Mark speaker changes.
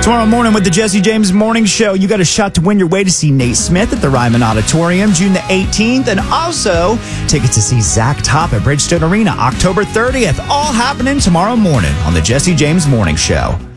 Speaker 1: Tomorrow morning with the Jesse James Morning Show, you got a shot to win your way to see Nate Smith at the Ryman Auditorium June the 18th, and also tickets to see Zach Top at Bridgestone Arena October 30th. All happening tomorrow morning on the Jesse James Morning Show.